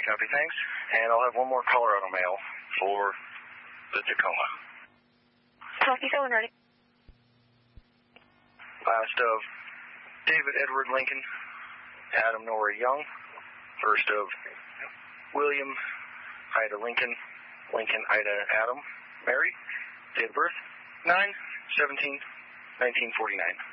copy, thanks. And I'll have one more Colorado mail for the Tacoma. Copy, going ready. Last of David Edward Lincoln, Adam Nora Young. First of William Ida Lincoln, Lincoln Ida Adam, Mary. Date of birth, 9/17/1949.